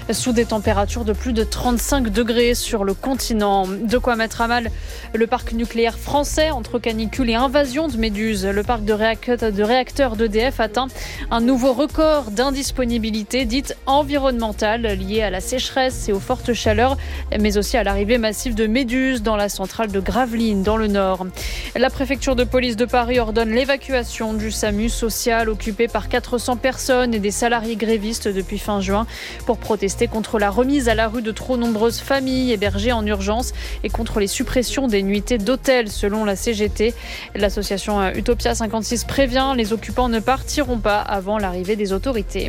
sous des températures de plus de 35 degrés sur le continent. De quoi mettre à mal le parc nucléaire français entre canicule et invasion de méduses. Le parc de réacteurs d'EDF atteint un nouveau record d'indisponibilité dite environnementale liée à la sécheresse et aux fortes chaleurs, mais aussi à l'arrivée massive de méduses dans la centrale de Gravelines dans le Nord. La préfecture de police de Paris ordonne l'évacuation du SAMU social occupé par 400 personnes et des salariés grévistes depuis fin juin pour protester contre la remise à la rue de trop nombreuses familles hébergées en urgence et contre les suppressions des nuitées d'hôtels selon la CGT. L'association Utopia 56 prévient, les occupants ne partiront pas avant l'arrivée des autorités.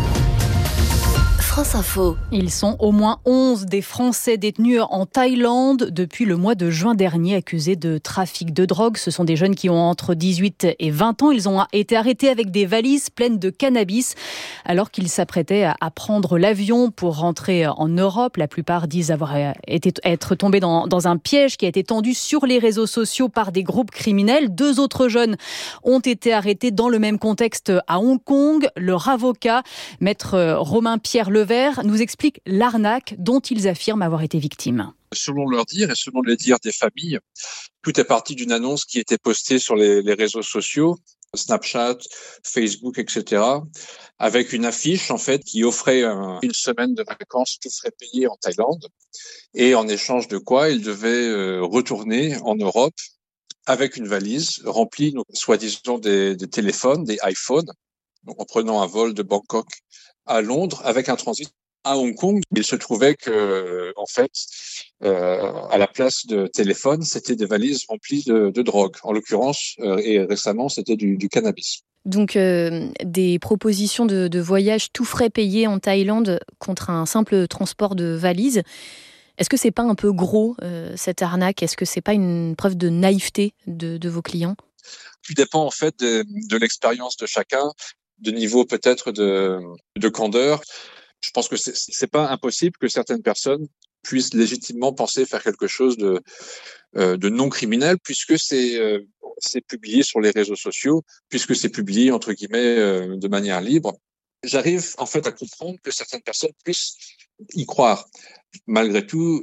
France Info. Ils sont au moins 11 des Français détenus en Thaïlande depuis le mois de juin dernier, accusés de trafic de drogue. Ce sont des jeunes qui ont entre 18 et 20 ans. Ils ont été arrêtés avec des valises pleines de cannabis alors qu'ils s'apprêtaient à prendre l'avion pour rentrer en Europe. La plupart disent être tombés dans un piège qui a été tendu sur les réseaux sociaux par des groupes criminels. 2 autres jeunes ont été arrêtés dans le même contexte à Hong Kong. Leur avocat, maître Romain-Pierre Levert, nous explique l'arnaque dont ils affirment avoir été victimes. Selon leur dire et selon les dires des familles, tout est parti d'une annonce qui était postée sur les réseaux sociaux, Snapchat, Facebook, etc., avec une affiche en fait qui offrait une semaine de vacances tout frais payés en Thaïlande, et en échange de quoi ils devaient retourner en Europe avec une valise remplie, soi-disant des téléphones, des iPhones, donc en prenant un vol de Bangkok à Londres avec un transit à Hong Kong. Il se trouvait que, en fait, à la place de téléphone, c'était des valises remplies de drogue. En l'occurrence, et récemment, c'était du cannabis. Donc, des propositions de voyage tout frais payés en Thaïlande contre un simple transport de valises. Est-ce que c'est pas un peu gros, cette arnaque ? Est-ce que c'est pas une preuve de naïveté de vos clients ? Tout dépend, en fait, de l'expérience de chacun, de niveau peut-être de candeur. Je pense que c'est pas impossible que certaines personnes puissent légitimement penser faire quelque chose de non criminel, puisque c'est publié sur les réseaux sociaux, puisque c'est publié entre guillemets de manière libre. J'arrive en fait à comprendre que certaines personnes puissent y croire. Malgré tout,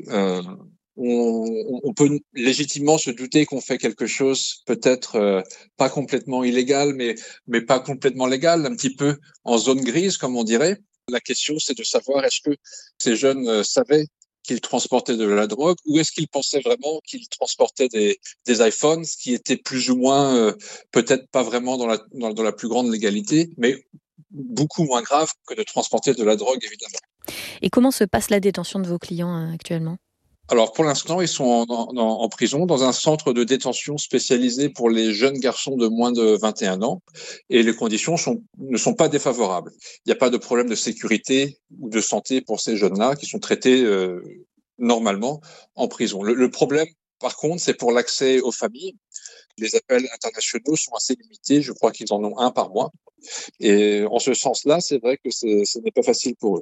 on peut légitimement se douter qu'on fait quelque chose peut-être pas complètement illégal, mais pas complètement légal, un petit peu en zone grise, comme on dirait. La question, c'est de savoir est-ce que ces jeunes savaient qu'ils transportaient de la drogue, ou est-ce qu'ils pensaient vraiment qu'ils transportaient des iPhones, ce qui était plus ou moins peut-être pas vraiment dans la plus grande légalité, mais beaucoup moins grave que de transporter de la drogue, évidemment. Et comment se passe la détention de vos clients actuellement ? Alors, pour l'instant, ils sont en prison, dans un centre de détention spécialisé pour les jeunes garçons de moins de 21 ans. Et les conditions ne sont pas défavorables. Il n'y a pas de problème de sécurité ou de santé pour ces jeunes-là qui sont traités normalement en prison. Le problème, par contre, c'est pour l'accès aux familles. Les appels internationaux sont assez limités. Je crois qu'ils en ont 1 par mois. Et en ce sens-là, c'est vrai que ce n'est pas facile pour eux.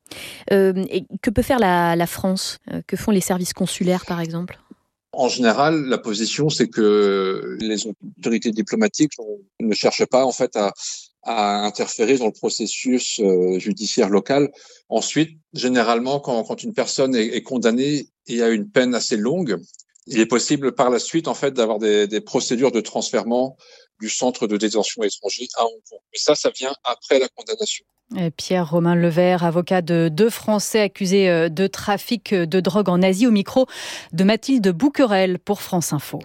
Et que peut faire la France ? Que font les services consulaires, par exemple ? En général, la position, c'est que les autorités diplomatiques ne cherchent pas, en fait, à interférer dans le processus judiciaire local. Ensuite, généralement, quand une personne est condamnée et a une peine assez longue, il est possible par la suite, en fait, d'avoir des procédures de transfèrement du centre de détention étranger à Hong Kong. Mais ça vient après la condamnation. Pierre-Romain Levert, avocat de 2 Français accusés de trafic de drogue en Asie, au micro de Mathilde Bouquerel pour France Info.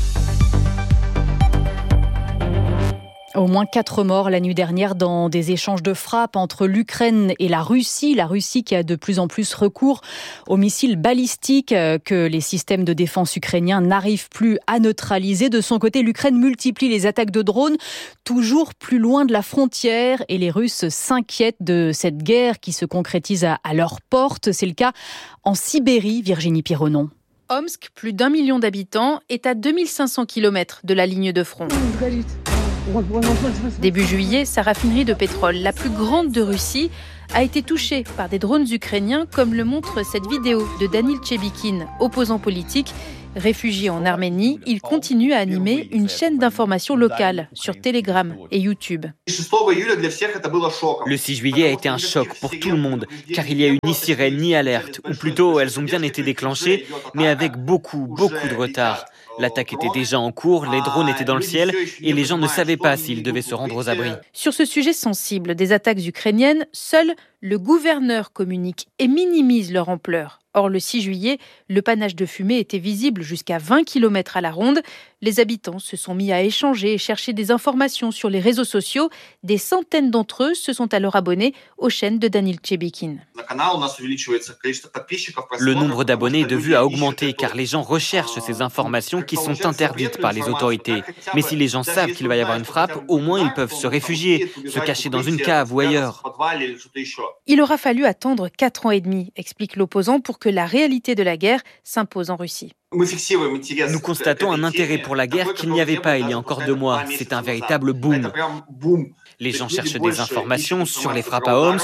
Au moins 4 morts la nuit dernière dans des échanges de frappes entre l'Ukraine et la Russie. La Russie qui a de plus en plus recours aux missiles balistiques que les systèmes de défense ukrainiens n'arrivent plus à neutraliser. De son côté, l'Ukraine multiplie les attaques de drones toujours plus loin de la frontière et les Russes s'inquiètent de cette guerre qui se concrétise à leur porte. C'est le cas en Sibérie, Virginie Pironon. Omsk, plus d'1 million d'habitants, est à 2500 km de la ligne de front. Début juillet, sa raffinerie de pétrole, la plus grande de Russie, a été touchée par des drones ukrainiens, comme le montre cette vidéo de Danil Tchebikin, opposant politique, Réfugié en Arménie, il continue à animer une chaîne d'information locale sur Telegram et YouTube. Le 6 juillet a été un choc pour tout le monde, car il n'y a eu ni sirène ni alerte, ou plutôt elles ont bien été déclenchées, mais avec beaucoup de retard. L'attaque était déjà en cours, les drones étaient dans le ciel et les gens ne savaient pas s'ils devaient se rendre aux abris. Sur ce sujet sensible des attaques ukrainiennes, seul le gouverneur communique et minimise leur ampleur. Or, le 6 juillet, le panache de fumée était visible jusqu'à 20 km à la ronde. Les habitants se sont mis à échanger et chercher des informations sur les réseaux sociaux. Des centaines d'entre eux se sont alors abonnés aux chaînes de Danil Tchebekin. Le nombre d'abonnés et de vues a augmenté car les gens recherchent ces informations qui sont interdites par les autorités. Mais si les gens savent qu'il va y avoir une frappe, au moins ils peuvent se réfugier, se cacher dans une cave ou ailleurs. Il aura fallu attendre 4 ans et demi, explique l'opposant, pour que la réalité de la guerre s'impose en Russie. Nous constatons un intérêt pour la guerre qu'il n'y avait pas il y a encore 2 mois. C'est un véritable boom. Les gens cherchent des informations sur les frappes à Omsk,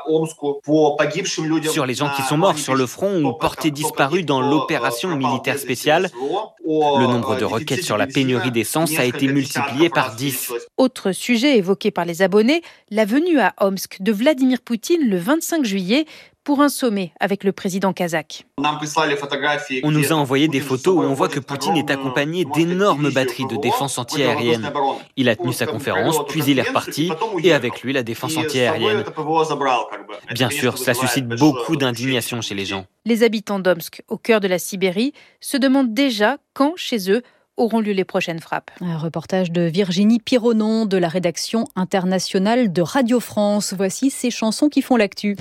sur les gens qui sont morts sur le front ou portés disparus dans l'opération militaire spéciale. Le nombre de requêtes sur la pénurie d'essence a été multiplié par 10. Autre sujet évoqué par les abonnés, la venue à Omsk de Vladimir Poutine le 25 juillet pour un sommet avec le président kazakh. On nous a envoyé des photos où on voit que Poutine est accompagné d'énormes batteries de défense anti-aérienne. Il a tenu sa conférence, puis il est reparti, et avec lui la défense anti-aérienne. Bien sûr, cela suscite beaucoup d'indignation chez les gens. Les habitants d'Omsk, au cœur de la Sibérie, se demandent déjà quand, chez eux, auront lieu les prochaines frappes. Un reportage de Virginie Pironon de la rédaction internationale de Radio France. Voici ces chansons qui font l'actu.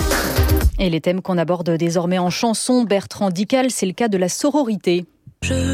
Et les thèmes qu'on aborde désormais en chanson, Bertrand Dical, c'est le cas de la sororité.